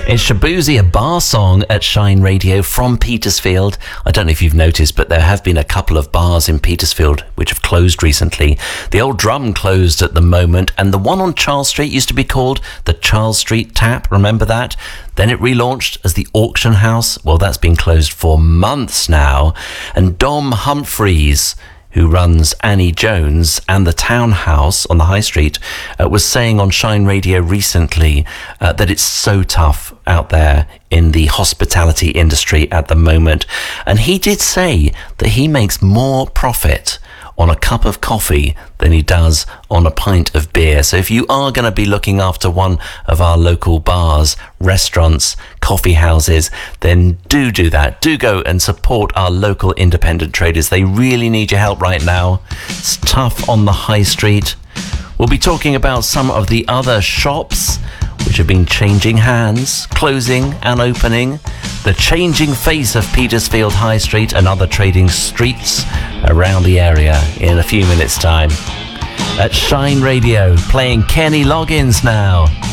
It's Shaboozey, a bar song at Shine Radio from Petersfield. I don't know if you've noticed, but there have been a couple of bars in Petersfield which have closed recently. The Old Drum closed at the moment, and the one on Charles Street used to be called the Charles Street Tap. Remember that? Then it relaunched as the Auction House. Well, that's been closed for months now. And Dom Humphreys, who runs Annie Jones and the Townhouse on the High Street, was saying on Shine Radio recently that it's so tough out there in the hospitality industry at the moment. And he did say that he makes more profit on a cup of coffee than he does on a pint of beer. So if you are going to be looking after one of our local bars, restaurants, coffee houses, then do that. Do go and support our local independent traders. They really need your help right now. It's tough on the high street. We'll be talking about some of the other shops which have been changing hands, closing and opening, the changing face of Petersfield High Street and other trading streets around the area in a few minutes' time. At Shine Radio, playing Kenny Loggins now.